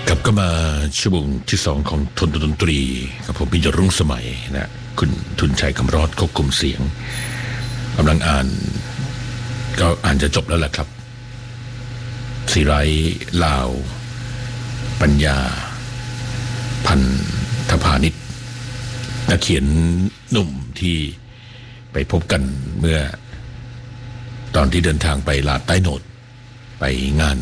ครับก็มาชั่วโมงที่สองของทนดนตรีกับผมพิจรุ่งสมัยนะคุณทุนชัยคำรอดควบคุมเสียงกำลังอ่านก็อ่านจะจบแล้วแหละครับศิไรลาวปัญญาพันธพานิชนักเขียนหนุ่มที่ไปพบกันเมื่อตอนที่เดินทางไปลาดใต้โหนดไปงาน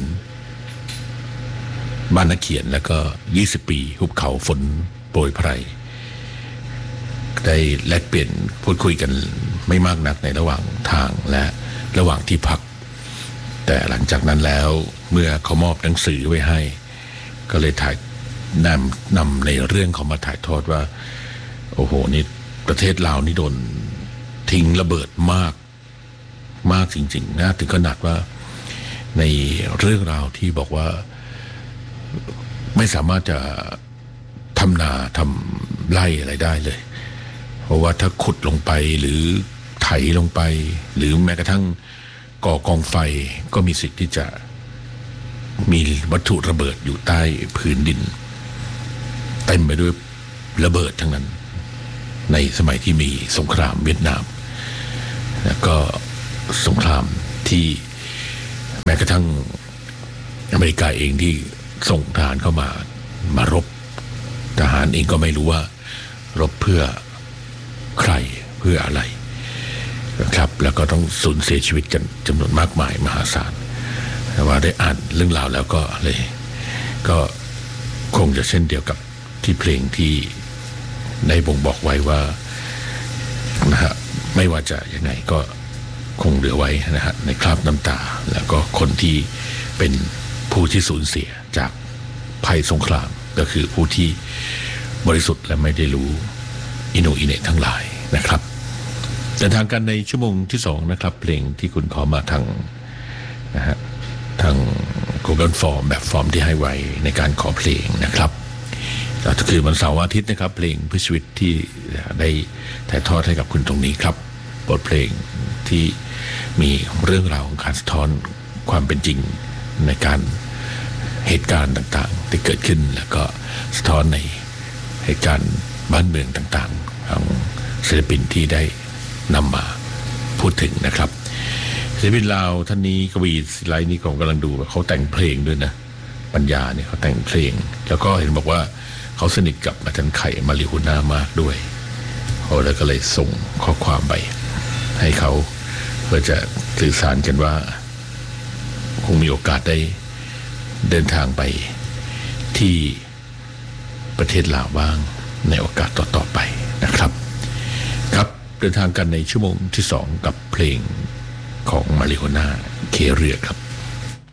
บ้านนักเขียนแล้วก็20ปีหุบเขาฝนโปรยไพรได้แลกเปลี่ยนพูดคุยกันไม่มากนักในระหว่างทางและระหว่างที่พักแต่หลังจากนั้นแล้วเมื่อเขามอบหนังสือไว้ให้ก็เลยถ่ายนำในเรื่องเขามาถ่ายทอดว่าโอ้โหนี่ประเทศลาวนี่โดนทิ้งระเบิดมากจริงๆนะถึงขนาดว่าในเรื่องราวที่บอกว่าไม่สามารถจะทำนาทำไร่อะไรได้เลยเพราะว่าถ้าขุดลงไปหรือไถลงไปหรือแม้กระทั่งก่อกองไฟก็มีสิทธิ์ที่จะมีวัตถุระเบิดอยู่ใต้พื้นดินเต็มไปด้วยระเบิดทั้งนั้นในสมัยที่มีสงครามเวียดนามแล้วก็สงครามที่แม้กระทั่งอเมริกาเองที่ส่งทหารเข้ามารบทหารเองก็ไม่รู้ว่ารบเพื่อใครเพื่ออะไรนะครับแล้วก็ต้องสูญเสียชีวิตกันจำนวนมากมายมหาศาลแต่ว่าได้อ่านเรื่องราวแล้วก็เลยก็คงจะเช่นเดียวกับที่เพลงที่ได้บ่งบอกไว้ว่านะฮะไม่ว่าจะยังไงก็คงเหลือไว้นะฮะในคราบน้ำตาแล้วก็คนที่เป็นผู้ที่สูญเสียจากภัยสงครามก็คือผู้ที่บริสุทธิ์และไม่ได้รู้อิโนอิเนะทั้งหลายนะครับเดินทางกันในชั่วโมงที่สองนะครับเพลงที่คุณขอมาทางนะฮะทาง Google Form แบบฟอร์มที่ให้ไว้ในการขอเพลงนะครับก็คือวันเสาร์อาทิตย์นะครับเพลงเพื่อชีวิตที่ได้ถ่ายทอดให้กับคุณตรงนี้ครับบทเพลงที่มีเรื่องราวของการสะท้อนความเป็นจริงในการเหตุการณ์ต่างๆที่เกิดขึ้นแล้วก็สะท้อนในเหตุการณ์บ้านเมืองต่างๆของศิลปินที่ได้นำมาพูดถึงนะครับศิลปินลาวท่านนี้กวีศิไรนี่ผมกำลังดูเขาแต่งเพลงด้วยนะปัญญาเนี่ยเขาแต่งเพลงแล้วก็เห็นบอกว่าเขาสนิทกับอาจารย์ไข่มาริหุนามากด้วยเขาแล้วก็เลยส่งข้อความไปให้เขาเพื่อจะสื่อสารกันว่าคงมีโอกาสได้เดินทางไปที่ประเทศลาวบ้างในโอกาสต่อๆไปนะครับครับเดินทางกันในชั่วโมงที่สองกับเพลงของมาริโฮน่าเคเรือครับ